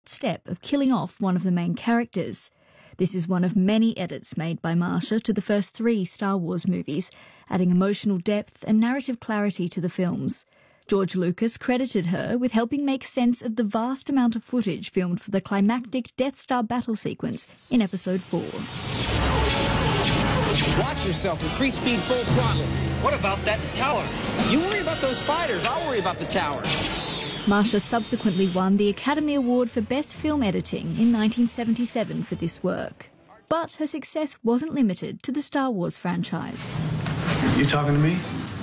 step of killing off one of the main characters. This is one of many edits made by Marcia to the first 3 Star Wars movies, adding emotional depth and narrative clarity to the films. George Lucas credited her with helping make sense of the vast amount of footage filmed for the climactic Death Star battle sequence in Episode 4. Watch yourself. Increase speed full throttle. What about that tower? You worry about those fighters. I'll worry about the tower. Marcia subsequently won the Academy Award for Best Film Editing in 1977 for this work. But her success wasn't limited to the Star Wars franchise. You talking to me?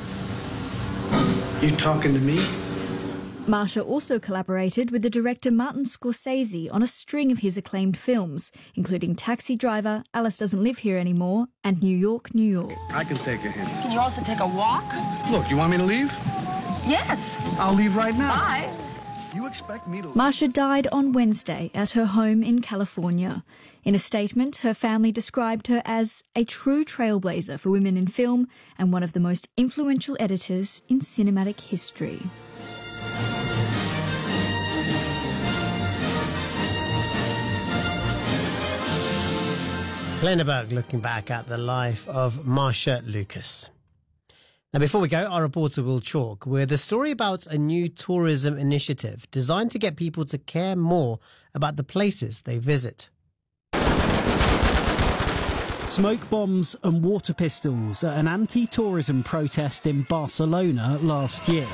You talking to me? Marcia also collaborated with the director Martin Scorsese on a string of his acclaimed films, including Taxi Driver, Alice Doesn't Live Here Anymore, and New York, New York. I can take a hint. Can you also take a walk? Look, you want me to leave? Yes. I'll leave right now. Bye. You expect me to... Marcia died on Wednesday at her home in California. In a statement, her family described her as a true trailblazer for women in film and one of the most influential editors in cinematic history. Helena Burke looking back at the life of Marcia Lucas. Now, before we go, our reporter Will Chalk with a story about a new tourism initiative designed to get people to care more about the places they visit. Smoke bombs and water pistols at an anti-tourism protest in Barcelona last year.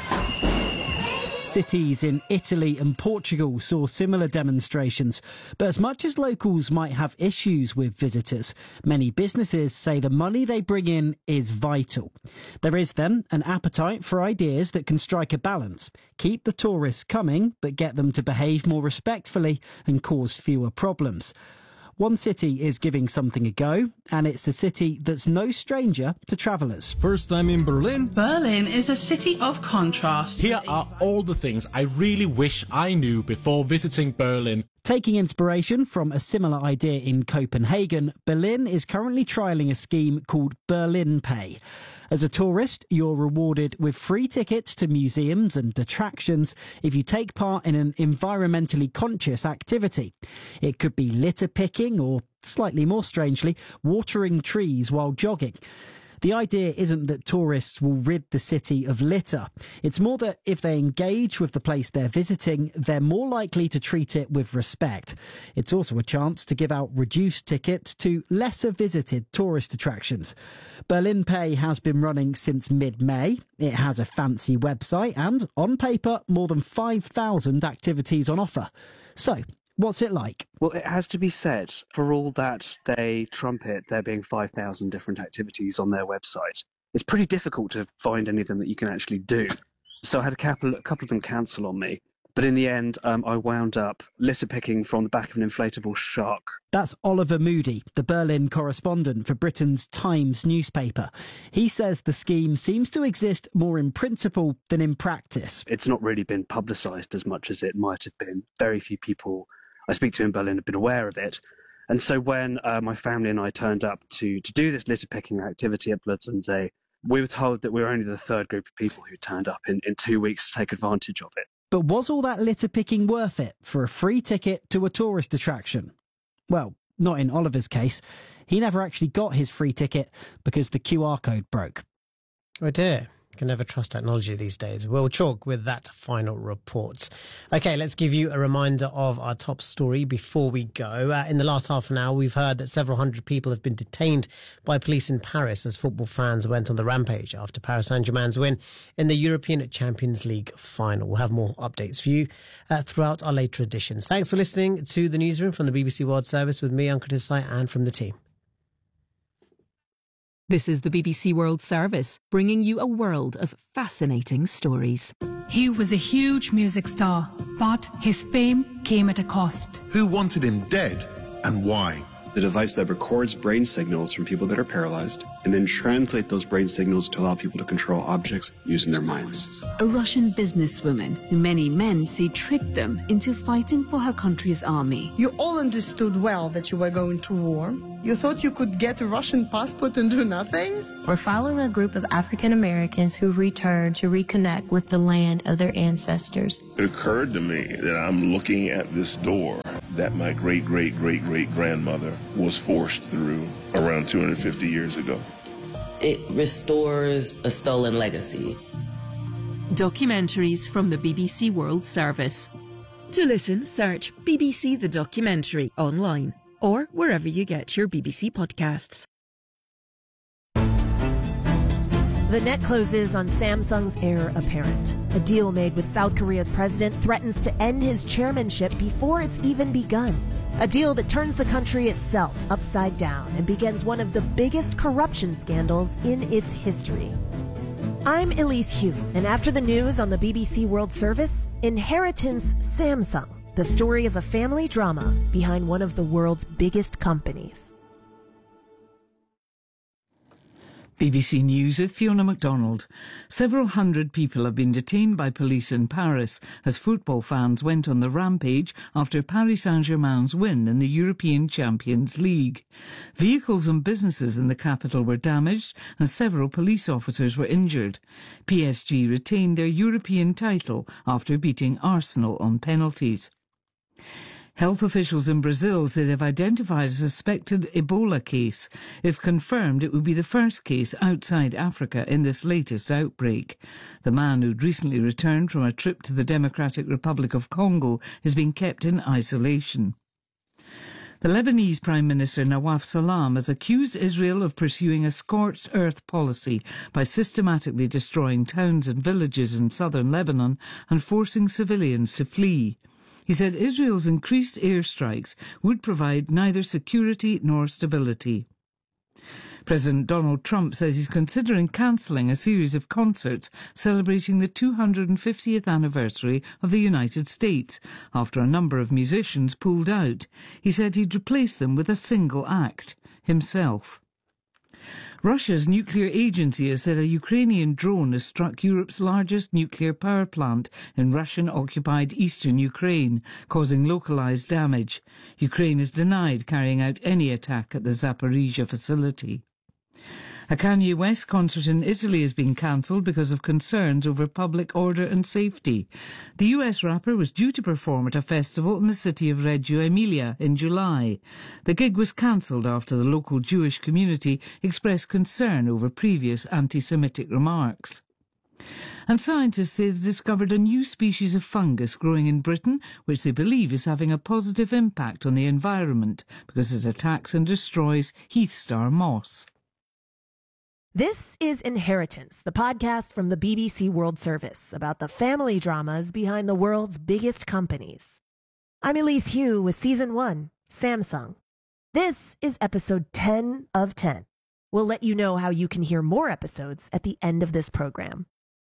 Cities in Italy and Portugal saw similar demonstrations, but as much as locals might have issues with visitors, many businesses say the money they bring in is vital. There is then an appetite for ideas that can strike a balance, keep the tourists coming, but get them to behave more respectfully and cause fewer problems. One city is giving something a go, and it's a city that's no stranger to travellers. First time in Berlin. Berlin is a city of contrast. Here are all the things I really wish I knew before visiting Berlin. Taking inspiration from a similar idea in Copenhagen, Berlin is currently trialling a scheme called Berlin Pay. As a tourist, you're rewarded with free tickets to museums and attractions if you take part in an environmentally conscious activity. It could be litter picking or, slightly more strangely, watering trees while jogging. The idea isn't that tourists will rid the city of litter. It's more that if they engage with the place they're visiting, they're more likely to treat it with respect. It's also a chance to give out reduced tickets to lesser visited tourist attractions. Berlin Pay has been running since mid-May. It has a fancy website and, on paper, more than 5,000 activities on offer. So, what's it like? Well, it has to be said, for all that they trumpet there being 5,000 different activities on their website, it's pretty difficult to find anything that you can actually do. So I had a couple of them cancel on me. But in the end, I wound up litter picking from the back of an inflatable shark. That's Oliver Moody, the Berlin correspondent for Britain's Times newspaper. He says the scheme seems to exist more in principle than in practice. It's not really been publicised as much as it might have been. Very few people I speak to in Berlin have been aware of it. And so when my family and I turned up to do this litter picking activity at Bloodsonsee, we were told that we were only the third group of people who turned up in 2 weeks to take advantage of it. But was all that litter picking worth it for a free ticket to a tourist attraction? Well, not in Oliver's case. He never actually got his free ticket because the QR code broke. Oh dear. You can never trust technology these days. We'll Chalk with that final report. OK, let's give you a reminder of our top story before we go. In the last half an hour, we've heard that several hundred people have been detained by police in Paris as football fans went on the rampage after Paris Saint-Germain's win in the European Champions League final. We'll have more updates for you throughout our later editions. Thanks for listening to The Newsroom from the BBC World Service with me, Ankur Desai, and from the team. This is the BBC World Service, bringing you a world of fascinating stories. He was a huge music star, but his fame came at a cost. Who wanted him dead and why? the device that records brain signals from people that are paralyzed and then translate those brain signals to allow people to control objects using their minds. A Russian businesswoman who many men say tricked them into fighting for her country's army. You all understood well that you were going to war. You thought you could get a Russian passport and do nothing? We're following a group of African Americans who returned to reconnect with the land of their ancestors. It occurred to me that I'm looking at this door that my great-great-great-great-grandmother was forced through around 250 years ago. It restores a stolen legacy. Documentaries from the BBC World Service. To listen, search BBC The Documentary online or wherever you get your BBC podcasts. The net closes on Samsung's heir apparent. A deal made with South Korea's president threatens to end his chairmanship before it's even begun. A deal that turns the country itself upside down and begins one of the biggest corruption scandals in its history. I'm Elise Hu, and after the news on the BBC World Service, Inheritance Samsung, the story of a family drama behind one of the world's biggest companies. BBC News with Fiona MacDonald. Several hundred people have been detained by police in Paris as football fans went on the rampage after Paris Saint-Germain's win in the European Champions League. Vehicles and businesses in the capital were damaged and several police officers were injured. PSG retained their European title after beating Arsenal on penalties. Health officials in Brazil say they've identified a suspected Ebola case. If confirmed, it would be the first case outside Africa in this latest outbreak. The man who'd recently returned from a trip to the Democratic Republic of Congo is being kept in isolation. The Lebanese Prime Minister Nawaf Salam has accused Israel of pursuing a scorched earth policy by systematically destroying towns and villages in southern Lebanon and forcing civilians to flee. He said Israel's increased airstrikes would provide neither security nor stability. President Donald Trump says he's considering cancelling a series of concerts celebrating the 250th anniversary of the United States after a number of musicians pulled out. He said he'd replace them with a single act, himself. Russia's nuclear agency has said a Ukrainian drone has struck Europe's largest nuclear power plant in Russian-occupied eastern Ukraine, causing localised damage. Ukraine has denied carrying out any attack at the Zaporizhzhia facility. A Kanye West concert in Italy has been cancelled because of concerns over public order and safety. The US rapper was due to perform at a festival in the city of Reggio Emilia in July. The gig was cancelled after the local Jewish community expressed concern over previous anti-Semitic remarks. And scientists say they've discovered a new species of fungus growing in Britain, which they believe is having a positive impact on the environment because it attacks and destroys heath star moss. This is Inheritance, the podcast from the BBC World Service about the family dramas behind the world's biggest companies. I'm Elise Hu with Season 1, Samsung. This is episode 10 of 10. We'll let you know how you can hear more episodes at the end of this program.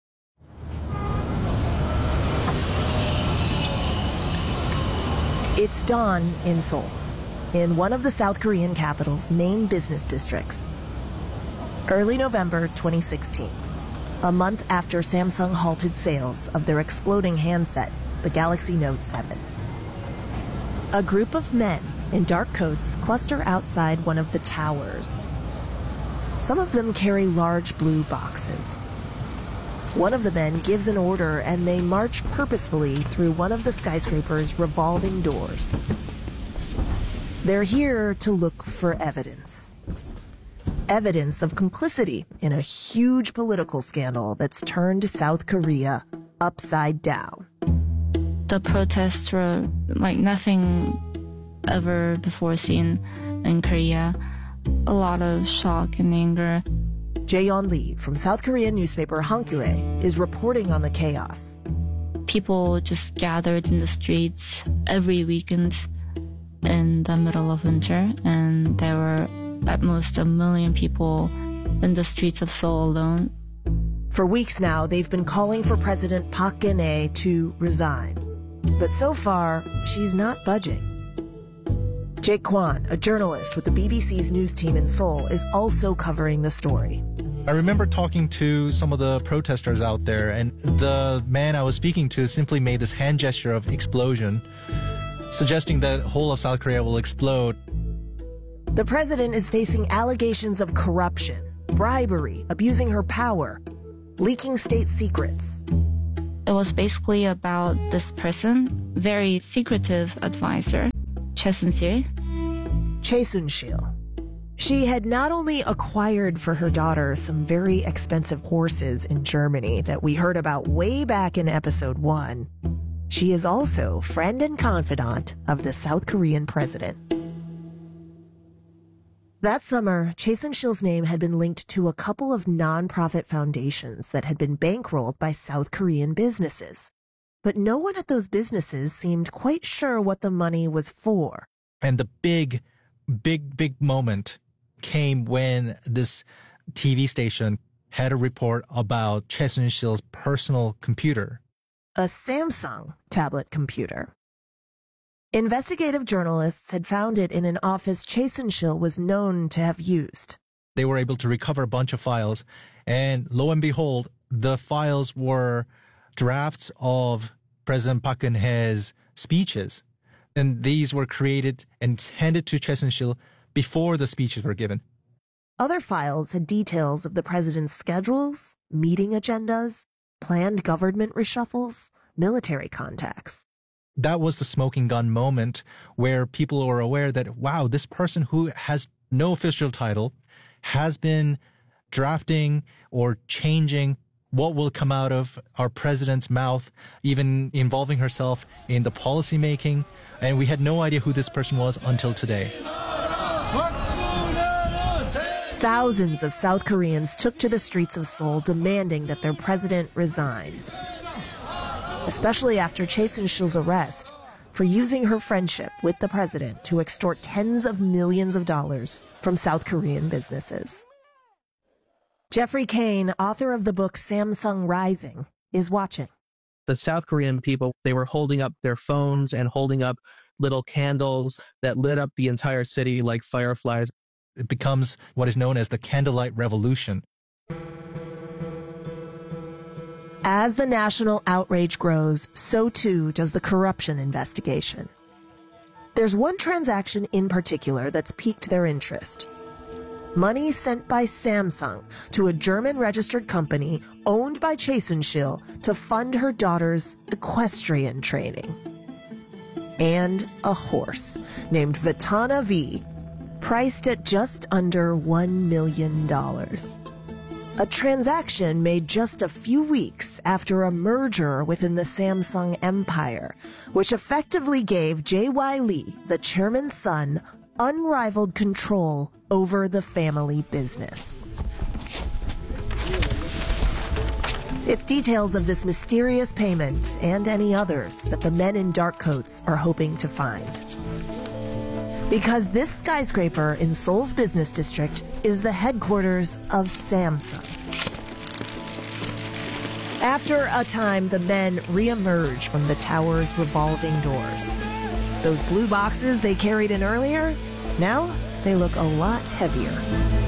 It's dawn in Seoul, in one of the South Korean capital's main business districts. Early November 2016, a month after Samsung halted sales of their exploding handset, the Galaxy Note 7. A group of men in dark coats cluster outside one of the towers. Some of them carry large blue boxes. One of the men gives an order and they march purposefully through one of the skyscraper's revolving doors. They're here to look for evidence. Evidence of complicity in a huge political scandal that's turned South Korea upside down. The protests were like nothing ever before seen in Korea. A lot of shock and anger. Jae-yeon Lee from South Korean newspaper Hankyoreh is reporting on the chaos. People just gathered in the streets every weekend in the middle of winter, and there were at most 1 million people in the streets of Seoul alone. For weeks now, they've been calling for President Park Geun-hye to resign. But so far, she's not budging. Jake Kwan, a journalist with the BBC's news team in Seoul, is also covering the story. I remember talking to some of the protesters out there, and the man I was speaking to simply made this hand gesture of explosion, suggesting that the whole of South Korea will explode. The president is facing allegations of corruption, bribery, abusing her power, leaking state secrets. It was basically about this person, very secretive advisor, Choi Soon-sil. Choi Soon-sil. She had not only acquired for her daughter some very expensive horses in Germany that we heard about way back in episode 1, she is also friend and confidant of the South Korean president. That summer, Choi Soon-sil's name had been linked to a couple of non-profit foundations that had been bankrolled by South Korean businesses. But no one at those businesses seemed quite sure what the money was for. And the big moment came when this TV station had a report about Choi Soon-sil's personal computer. A Samsung tablet computer. Investigative journalists had found it in an office Choi Soon-sil was known to have used. They were able to recover a bunch of files, and lo and behold, the files were drafts of President Park Geun-hye's speeches. And these were created and handed to Choi Soon-sil before the speeches were given. Other files had details of the president's schedules, meeting agendas, planned government reshuffles, military contacts. That was the smoking gun moment where people were aware that, wow, this person who has no official title has been drafting or changing what will come out of our president's mouth, even involving herself in the policy making. And we had no idea who this person was until today. Thousands of South Koreans took to the streets of Seoul demanding that their president resign, especially after Choi Soon-sil's arrest for using her friendship with the president to extort tens of millions of dollars from South Korean businesses. Jeffrey Kane, author of the book Samsung Rising, is watching. The South Korean people, they were holding up their phones and holding up little candles that lit up the entire city like fireflies. It becomes what is known as the candlelight revolution. As the national outrage grows, so too does the corruption investigation. There's one transaction in particular that's piqued their interest. Money sent by Samsung to a German-registered company owned by Choi Soon-sil to fund her daughter's equestrian training. And a horse named Vitana V, priced at just under $1 million. A transaction made just a few weeks after a merger within the Samsung empire, which effectively gave J.Y. Lee, the chairman's son, unrivaled control over the family business. It's details of this mysterious payment and any others that the men in dark coats are hoping to find. Because this skyscraper in Seoul's business district is the headquarters of Samsung. After a time, the men re-emerge from the tower's revolving doors. Those blue boxes they carried in earlier, now they look a lot heavier.